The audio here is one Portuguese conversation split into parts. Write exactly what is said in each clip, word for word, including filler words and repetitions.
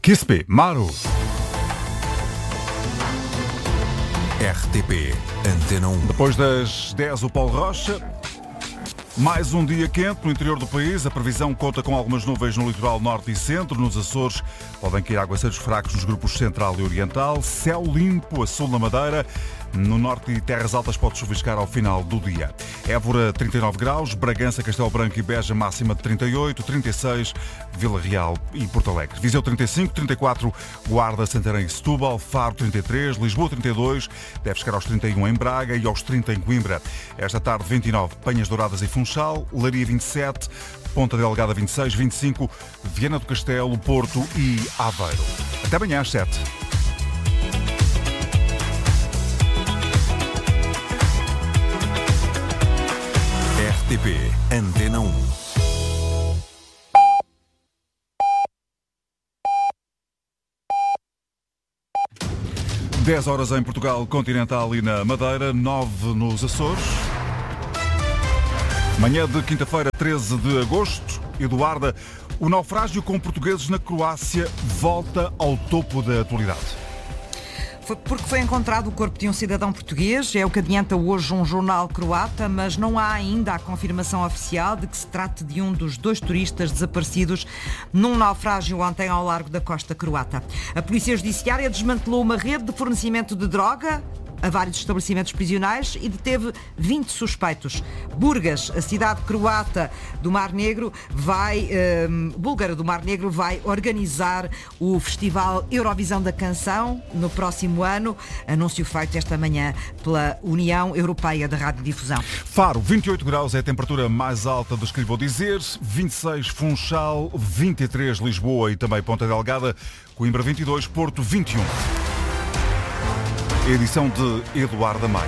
Kispe, Maru. R T P Antena um. Depois das dez, o Paulo Rocha. Mais um dia quente no interior do país. A previsão conta com algumas nuvens no litoral norte e centro. Nos Açores podem cair aguaceiros fracos nos grupos central e oriental. Céu limpo a sul na Madeira. No norte e terras altas pode chuviscar ao final do dia. Évora, trinta e nove graus. Bragança, Castelo Branco e Beja, máxima de trinta e oito. trinta e seis, Vila Real e Porto Alegre. Viseu, trinta e cinco. trinta e quatro, Guarda, Santarém e Setúbal. Faro, trinta e três. Lisboa, trinta e dois. Deve chegar aos trinta e um em Braga e aos trinta em Coimbra. Esta tarde, vinte e nove, Penhas Douradas e Funchal. Leiria, vinte e sete. Ponta Delgada, vinte e seis. vinte e cinco, Viana do Castelo, Porto e Aveiro. Até amanhã às sete. R T P Antena um. dez horas em Portugal continental e na Madeira, nove nos Açores. Manhã de quinta-feira, treze de agosto. Eduarda, o naufrágio com portugueses na Croácia volta ao topo da atualidade. Foi porque foi encontrado o corpo de um cidadão português, é o que adianta hoje um jornal croata, mas não há ainda a confirmação oficial de que se trate de um dos dois turistas desaparecidos num naufrágio ontem ao largo da costa croata. A Polícia Judiciária desmantelou uma rede de fornecimento de droga a vários estabelecimentos prisionais e deteve vinte suspeitos. Burgas, a cidade croata do Mar Negro, vai, um, búlgara do Mar Negro, vai organizar o Festival Eurovisão da Canção no próximo ano. Anúncio feito esta manhã pela União Europeia da Radiodifusão. Faro, vinte e oito graus é a temperatura mais alta dos que lhe vou dizer. vinte e seis Funchal, vinte e três Lisboa e também Ponta Delgada. Coimbra, vinte e dois, Porto, vinte e um. Edição de Eduardo Maia.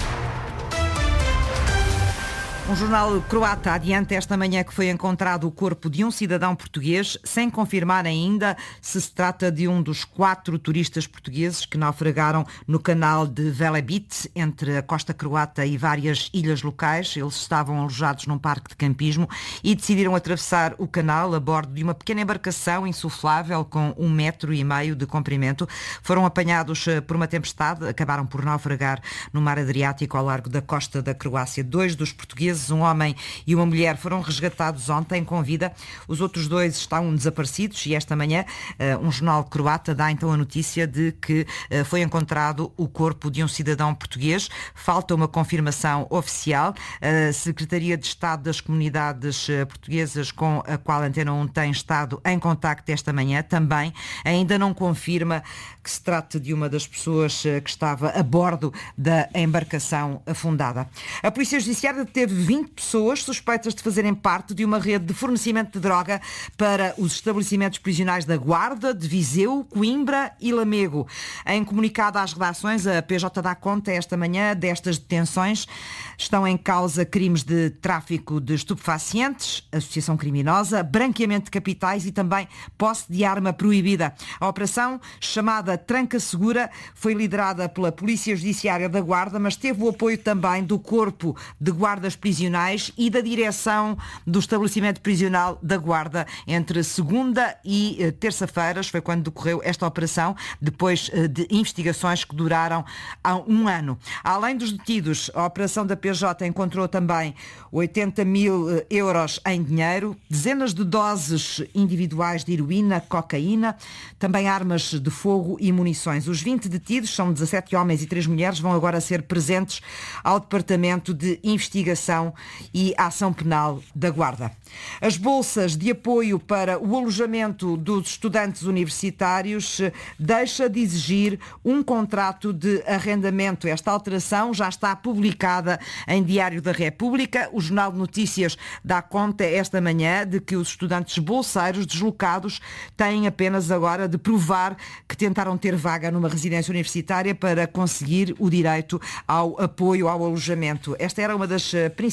Um jornal croata adianta esta manhã que foi encontrado o corpo de um cidadão português, sem confirmar ainda se se trata de um dos quatro turistas portugueses que naufragaram no canal de Velebit, entre a costa croata e várias ilhas locais. Eles estavam alojados num parque de campismo e decidiram atravessar o canal a bordo de uma pequena embarcação insuflável com um metro e meio de comprimento. Foram apanhados por uma tempestade, acabaram por naufragar no mar Adriático ao largo da costa da Croácia. Dois dos portugueses, um homem e uma mulher, foram resgatados ontem com vida. Os outros dois estão desaparecidos e esta manhã um jornal croata dá então a notícia de que foi encontrado o corpo de um cidadão português. Falta uma confirmação oficial. A Secretaria de Estado das Comunidades Portuguesas, com a qual a Antena um tem estado em contacto esta manhã, também ainda não confirma que se trata de uma das pessoas que estava a bordo da embarcação afundada. A Polícia Judiciária deteve vinte pessoas suspeitas de fazerem parte de uma rede de fornecimento de droga para os estabelecimentos prisionais da Guarda, de Viseu, Coimbra e Lamego. Em comunicado às redações, a P J dá conta esta manhã destas detenções. Estão em causa crimes de tráfico de estupefacientes, associação criminosa, branqueamento de capitais e também posse de arma proibida. A operação, chamada Tranca Segura, foi liderada pela Polícia Judiciária da Guarda, mas teve o apoio também do Corpo de Guardas Prisionais e da direção do estabelecimento prisional da Guarda. Entre segunda e eh, terça-feiras foi quando decorreu esta operação, depois eh, de investigações que duraram há um ano. Além dos detidos, a operação da P J encontrou também oitenta mil euros em dinheiro, dezenas de doses individuais de heroína, cocaína, também armas de fogo e munições. Os vinte detidos, são dezassete homens e três mulheres, vão agora ser presentes ao Departamento de Investigação e Ação Penal da Guarda. As bolsas de apoio para o alojamento dos estudantes universitários deixa de exigir um contrato de arrendamento. Esta alteração já está publicada em Diário da República. O Jornal de Notícias dá conta esta manhã de que os estudantes bolseiros deslocados têm apenas agora de provar que tentaram ter vaga numa residência universitária para conseguir o direito ao apoio ao alojamento. Esta era uma das principais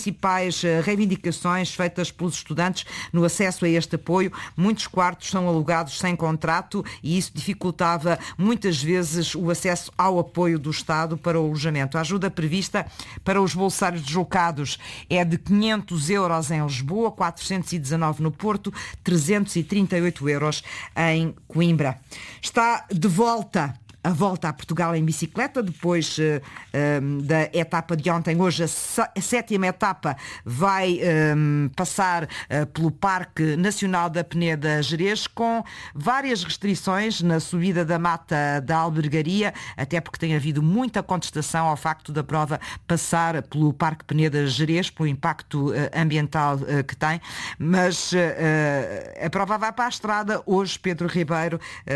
principais reivindicações feitas pelos estudantes no acesso a este apoio. Muitos quartos são alugados sem contrato e isso dificultava muitas vezes o acesso ao apoio do Estado para o alojamento. A ajuda prevista para os bolsários deslocados é de quinhentos euros em Lisboa, quatrocentos e dezanove no Porto, trezentos e trinta e oito euros em Coimbra. Está de volta a volta a Portugal em bicicleta, depois uh, um, da etapa de ontem. Hoje a, a sétima etapa vai um, passar uh, pelo Parque Nacional da Peneda Gerês, com várias restrições na subida da Mata da Albergaria, até porque tem havido muita contestação ao facto da prova passar pelo Parque Peneda Gerês, pelo impacto uh, ambiental uh, que tem, mas uh, uh, a prova vai para a estrada hoje, Pedro Ribeiro,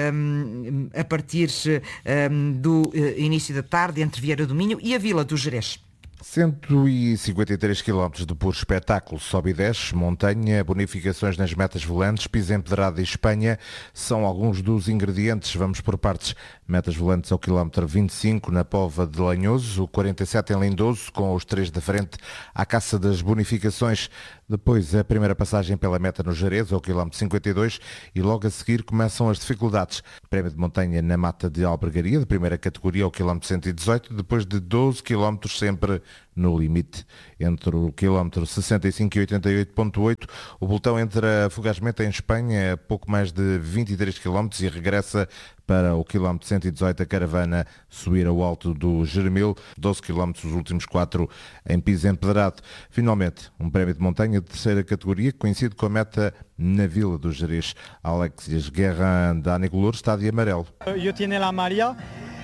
um, a partir Um, do uh, início da tarde, entre Vieira do Minho e a Vila do Gerês. cento e cinquenta e três quilómetros de puro espetáculo, sobe e desce, montanha, bonificações nas metas volantes, piso empedrado e Espanha são alguns dos ingredientes. Vamos por partes. Metas volantes ao quilómetro vinte e cinco na Póvoa de Lanhoso, o quarenta e sete em Lindoso, com os três da frente à caça das bonificações. Depois a primeira passagem pela meta no Gerês, ao quilómetro cinquenta e dois, e logo a seguir começam as dificuldades. Prémio de montanha na Mata de Albergaria, de primeira categoria, ao quilómetro cento e dezoito, depois de doze quilómetros sempre no limite. Entre o quilómetro sessenta e cinco e oitenta e oito ponto oito, o pelotão entra fugazmente em Espanha a pouco mais de vinte e três quilómetros e regressa para o quilómetro cento e dezoito a caravana subir ao alto do Jeremil, doze quilómetros os últimos quatro em piso empedrado. Finalmente, um prémio de montanha de terceira categoria que coincide com a meta na Vila do Gerês. Alexias Guerra da Anicolor está de amarelo. Eu tenho a Maria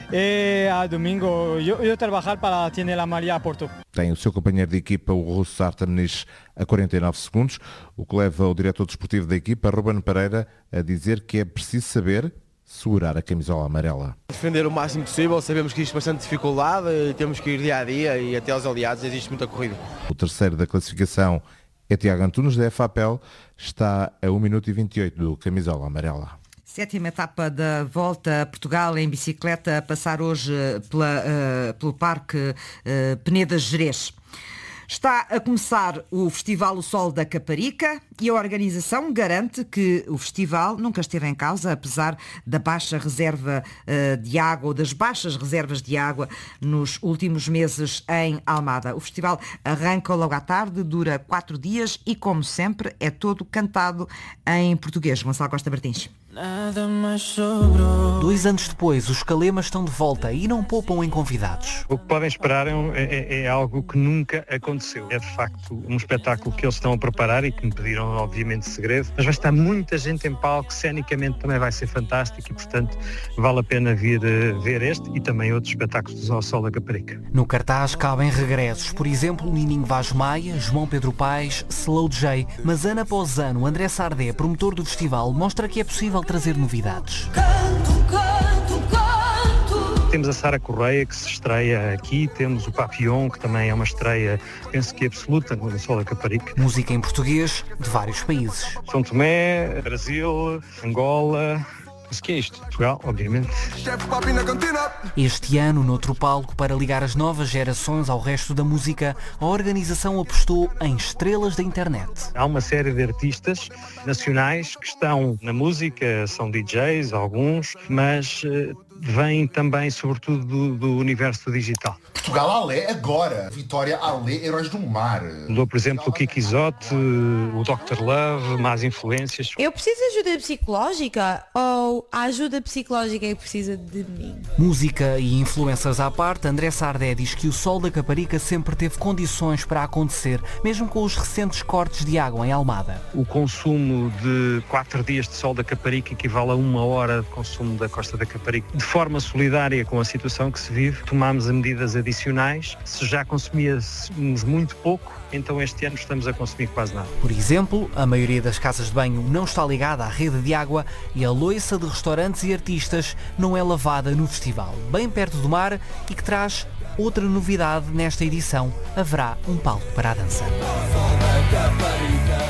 e a domingo eu, eu trabalhar para ter a Maria a Porto. Tem o seu companheiro de equipa, o russo Artem Nis, a quarenta e nove segundos, o que leva o diretor desportivo da equipa, Ruben Pereira, a dizer que é preciso saber segurar a camisola amarela. Defender o máximo possível, sabemos que existe bastante dificuldade e temos que ir dia a dia e até aos aliados existe muita corrida. O terceiro da classificação é Tiago Antunes, da F A P E L, está a um minuto e vinte e oito do camisola amarela. Sétima etapa da Volta a Portugal em bicicleta, a passar hoje pela, uh, pelo Parque uh, Peneda Gerês. Está a começar o Festival O Sol da Caparica e a organização garante que o festival nunca esteve em causa, apesar da baixa reserva uh, de água, ou das baixas reservas de água nos últimos meses em Almada. O festival arranca logo à tarde, dura quatro dias e, como sempre, é todo cantado em português. Gonçalo Costa Martins. Nada mais sobrou. Dois anos depois, os Calemas estão de volta e não poupam em convidados. O que podem esperar é, é, é algo que nunca aconteceu. É de facto um espetáculo que eles estão a preparar e que me pediram obviamente segredo, mas vai estar muita gente em palco, cenicamente também vai ser fantástico e portanto vale a pena vir uh, ver este e também outros espetáculos ao Sol da Caparica. No cartaz cabem regressos, por exemplo, Nininho Vaz Maia, João Pedro Paes, Slow J, mas ano após ano, André Sardé, promotor do festival, mostra que é possível trazer novidades. Canto, canto, canto. Temos a Sara Correia, que se estreia aqui, temos o Papillon, que também é uma estreia, penso que absoluta, no Sol da Caparica. Música em português de vários países. São Tomé, Brasil, Angola. Mas que é isto? Portugal, obviamente. Este ano, noutro palco, para ligar as novas gerações ao resto da música, a organização apostou em estrelas da internet. Há uma série de artistas nacionais que estão na música, são D Js, alguns, mas uh, vêm também, sobretudo, do, do universo digital. Portugal Alé agora, Vitória Alé, Heróis do Mar. Dou, por exemplo, o Kiki Isote, o doutor Love, Más Influências. Eu preciso de ajuda psicológica ou a ajuda psicológica é que precisa de mim? Música e influências à parte, André Sardé diz que o Sol da Caparica sempre teve condições para acontecer, mesmo com os recentes cortes de água em Almada. O consumo de quatro dias de Sol da Caparica equivale a uma hora de consumo da Costa da Caparica. De forma solidária com a situação que se vive, tomámos medidas adicionais. Se já consumíamos muito pouco, então este ano estamos a consumir quase nada. Por exemplo, a maioria das casas de banho não está ligada à rede de água e a louça de restaurantes e artistas não é lavada no festival, bem perto do mar, e que traz outra novidade nesta edição. Haverá um palco para a dança.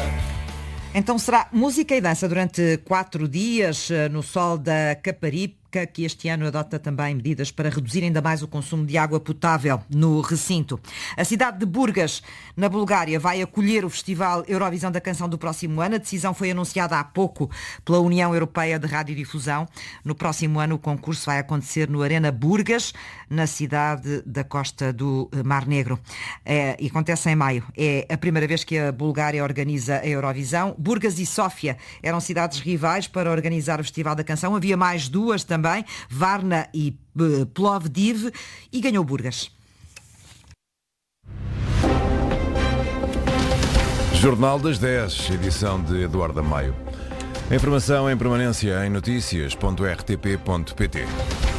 Então será música e dança durante quatro dias no Sol da Caparica. Autarca, que este ano adota também medidas para reduzir ainda mais o consumo de água potável no recinto. A cidade de Burgas, na Bulgária, vai acolher o Festival Eurovisão da Canção do próximo ano. A decisão foi anunciada há pouco pela União Europeia de Radiodifusão. No próximo ano o concurso vai acontecer no Arena Burgas, na cidade da costa do Mar Negro. É, e acontece em maio. É a primeira vez que a Bulgária organiza a Eurovisão. Burgas e Sófia eram cidades rivais para organizar o Festival da Canção. Havia mais duas também, Varna e Plovdiv, e ganhou Burgas. Jornal das dez, edição de Eduardo Maio. Informação em permanência em notícias ponto r t p ponto p t.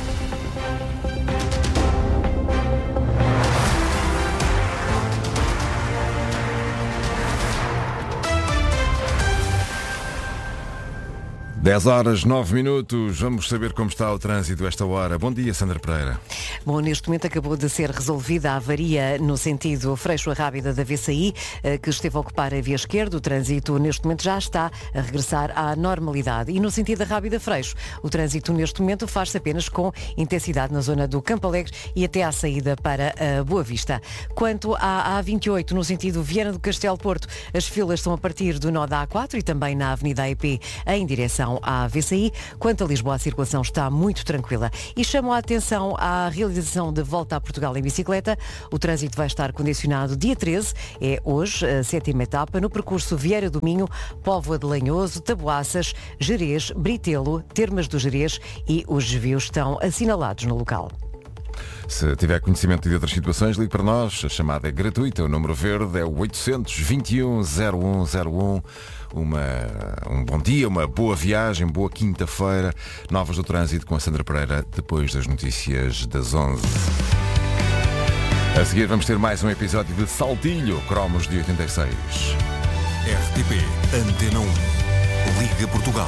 dez horas, nove minutos. Vamos saber como está o trânsito esta hora. Bom dia, Sandra Pereira. Bom, neste momento acabou de ser resolvida a avaria no sentido Freixo-Arrábida da V C I, que esteve a ocupar a via esquerda. O trânsito neste momento já está a regressar à normalidade. E no sentido da Rábida-Freixo, o trânsito neste momento faz-se apenas com intensidade na zona do Campo Alegre e até à saída para a Boa Vista. Quanto à A vinte e oito, no sentido Viana do Castelo-Porto, as filas estão a partir do nó da A quatro e também na Avenida A E P em direção à V C I. Quanto a Lisboa, a circulação está muito tranquila. E chamo a atenção à realização de Volta a Portugal em bicicleta. O trânsito vai estar condicionado dia treze, é hoje a sétima etapa, no percurso Vieira do Minho, Póvoa de Lanhoso, Taboaças, Gerês, Britelo, Termas do Gerês, e os desvios estão assinalados no local. Se tiver conhecimento de outras situações, ligue para nós. A chamada é gratuita. O número verde é o oitocentos, vinte e um, zero um zero um. Uma, um bom dia, uma boa viagem, boa quinta-feira. Novas do trânsito com a Sandra Pereira, depois das notícias das onze. A seguir vamos ter mais um episódio de Saltilho, cromos de oitenta e seis. R T P Antena um. Liga Portugal.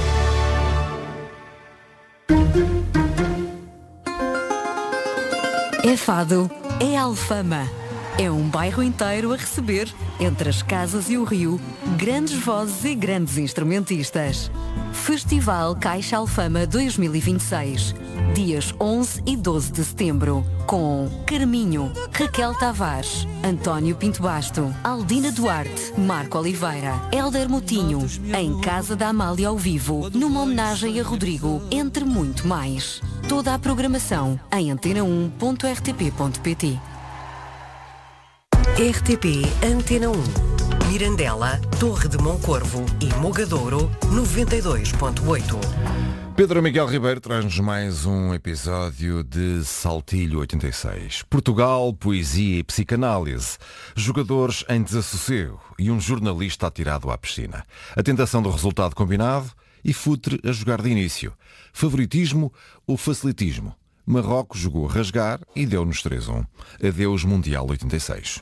É Fado, é Alfama. É um bairro inteiro a receber, entre as casas e o rio, grandes vozes e grandes instrumentistas. Festival Caixa Alfama dois mil e vinte e seis. Dias onze e doze de setembro. Com Carminho, Raquel Tavares, António Pinto Basto, Aldina Duarte, Marco Oliveira, Hélder Moutinho, em Casa da Amália ao vivo, numa homenagem a Rodrigo, entre muito mais. Toda a programação em antena um ponto r t p ponto p t. R T P Antena um. Mirandela, Torre de Moncorvo e Mogadouro, noventa e dois ponto oito. Pedro Miguel Ribeiro traz-nos mais um episódio de Saltilho oitenta e seis. Portugal, poesia e psicanálise. Jogadores em desassossego e um jornalista atirado à piscina. A tentação do resultado combinado e Futre a jogar de início. Favoritismo ou facilitismo? Marrocos jogou a rasgar e deu-nos três a um. Adeus Mundial oitenta e seis.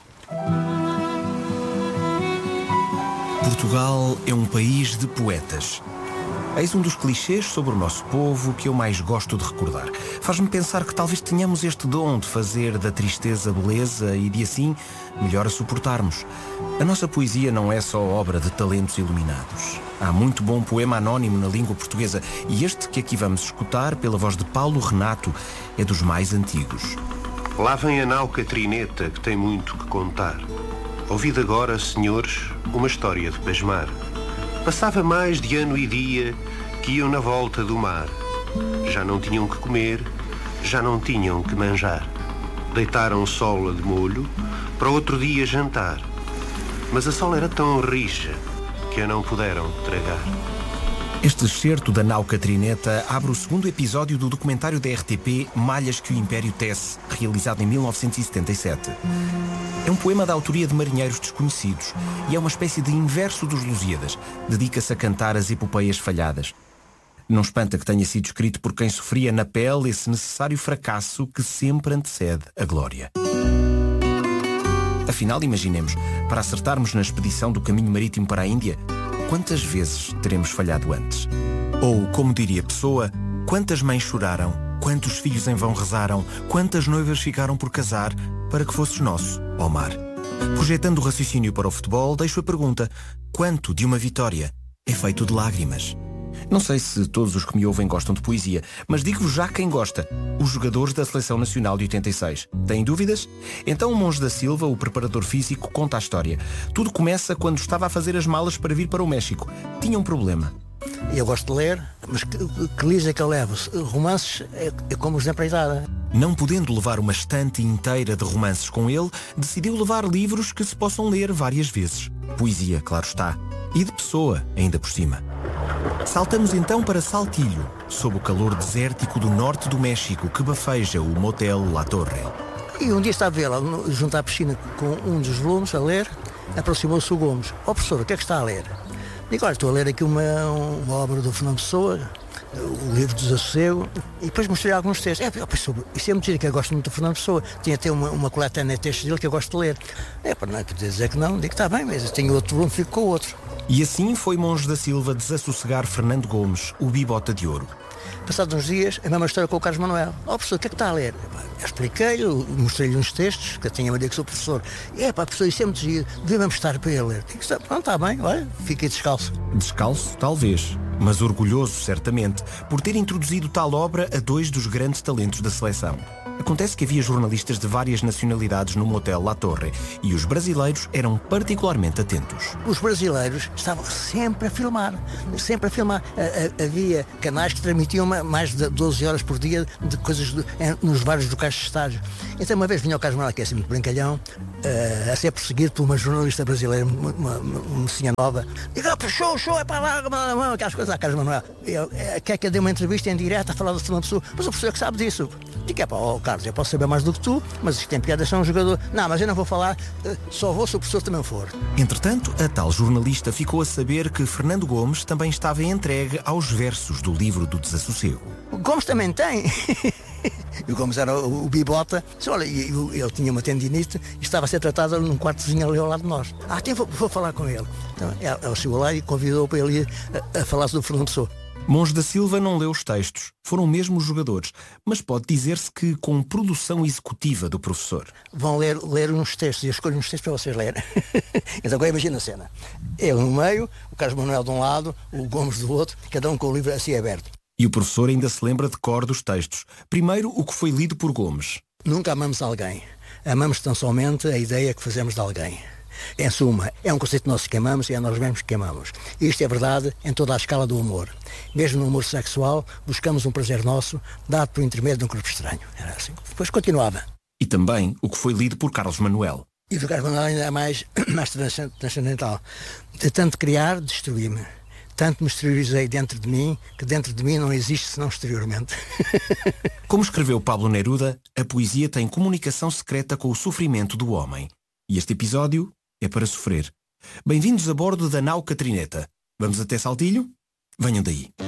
Portugal é um país de poetas. Eis um dos clichês sobre o nosso povo que eu mais gosto de recordar. Faz-me pensar que talvez tenhamos este dom de fazer da tristeza beleza e de assim melhor a suportarmos. A nossa poesia não é só obra de talentos iluminados. Há muito bom poema anónimo na língua portuguesa e este que aqui vamos escutar pela voz de Paulo Renato é dos mais antigos. Lá vem a nau Catrineta que tem muito que contar. Ouvid agora, senhores, uma história de pasmar. Passava mais de ano e dia que iam na volta do mar. Já não tinham que comer, já não tinham que manjar. Deitaram sola de molho para outro dia jantar. Mas a sola era tão rixa que a não puderam tragar. Este excerto da nau Catrineta abre o segundo episódio do documentário da R T P Malhas que o Império Tece, realizado em mil novecentos e setenta e sete. É um poema da autoria de marinheiros desconhecidos e é uma espécie de inverso dos Lusíadas. Dedica-se a cantar as epopeias falhadas. Não espanta que tenha sido escrito por quem sofria na pele esse necessário fracasso que sempre antecede a glória. Afinal, imaginemos, para acertarmos na expedição do caminho marítimo para a Índia, quantas vezes teremos falhado antes? Ou, como diria Pessoa, quantas mães choraram, quantos filhos em vão rezaram, quantas noivas ficaram por casar para que fosses nosso, ó mar? Projetando o raciocínio para o futebol, deixo a pergunta: quanto de uma vitória é feito de lágrimas? Não sei se todos os que me ouvem gostam de poesia, mas digo-vos já quem gosta. Os jogadores da Seleção Nacional de oitenta e seis. Têm dúvidas? Então o Monge da Silva, o preparador físico, conta a história. Tudo começa quando estava a fazer as malas para vir para o México. Tinha um problema. Eu gosto de ler, mas que, que livros é que eu levo? Romances é, é como os da empreitada. Não podendo levar uma estante inteira de romances com ele, decidiu levar livros que se possam ler várias vezes. Poesia, claro está. E de pessoa, ainda por cima. Saltamos então para Saltillo, sob o calor desértico do norte do México que bafeja o motel La Torre. E um dia estava a ver lá, junto à piscina, com um dos volumes a ler, aproximou-se o Gomes. Ó, oh, professor, o que é que está a ler? Digo, olha, estou a ler aqui uma, uma obra do Fernando Pessoa, o livro do Desassossego, e depois mostrei alguns textos. É, professor, isso é mentira, que eu gosto muito do Fernando Pessoa. Tinha até uma, uma coletânea de textos dele que eu gosto de ler. É, para não poder dizer que não, digo, está bem, mas tenho outro volume, fico com o outro. E assim foi Monge da Silva desassossegar Fernando Gomes, o bibota de ouro. Passados uns dias, a mesma história com o Carlos Manuel. Ó, oh, professor, o que é que está a ler? Eu expliquei-lhe, mostrei-lhe uns textos, que eu tinha a maneira que sou professor. E é, pá, professor, isso é muito giro, devemos estar para ele ler. Digo, pronto, está bem, olha, fiquei descalço. Descalço, talvez, mas orgulhoso, certamente, por ter introduzido tal obra a dois dos grandes talentos da seleção. Acontece que havia jornalistas de várias nacionalidades no motel La Torre e os brasileiros eram particularmente atentos. Os brasileiros estavam sempre a filmar, sempre a filmar. Havia canais que transmitiam mais de doze horas por dia de coisas de, nos vários locais de estádio. Então uma vez vinha o Carlos Manuel, que é assim muito brincalhão, a ser perseguido por uma jornalista brasileira, uma, uma, uma mocinha nova. Diga, show, show, é para lá, aquelas coisas a Carlos Manuel. Quer que eu dê uma entrevista em direto a falar do Fernando Pessoa, mas o professor que sabe disso. Diga, é para o Carlos, eu posso saber mais do que tu, mas isto tem piada, sou um jogador. Não, mas eu não vou falar, só vou se o professor também for. Entretanto, a tal jornalista ficou a saber que Fernando Gomes também estava entregue aos versos do livro do Desassossego. O Gomes também tem. E o Gomes era o, o bibota. Olha, ele tinha uma tendinite e estava a ser tratado num quartozinho ali ao lado de nós. Ah, tem, vou, vou falar com ele. Então, ela chegou lá e convidou para ele ir a, a falar sobre o Fernando Pessoa. Monge da Silva não leu os textos, foram mesmo os jogadores, mas pode dizer-se que com produção executiva do professor. Vão ler, ler uns textos e eu escolho uns textos para vocês lerem. Então agora imagina a cena. Eu no meio, o Carlos Manuel de um lado, o Gomes do outro, cada um com o livro assim aberto. E o professor ainda se lembra de cor dos textos. Primeiro, o que foi lido por Gomes. Nunca amamos alguém. Amamos tão somente a ideia que fazemos de alguém. Em suma, é um conceito nosso que amamos e é nós mesmos que amamos. Isto é verdade em toda a escala do humor. Mesmo no humor sexual, buscamos um prazer nosso, dado por intermédio de um corpo estranho. Era assim. Depois continuava. E também o que foi lido por Carlos Manuel. E o Carlos Manuel ainda é mais, mais transcendental. De tanto criar, destruí-me. Tanto me exteriorizei dentro de mim, que dentro de mim não existe senão exteriormente. Como escreveu Pablo Neruda, a poesia tem comunicação secreta com o sofrimento do homem. E este episódio é para sofrer. Bem-vindos a bordo da nau Catrineta. Vamos até Saltillo? Venham daí.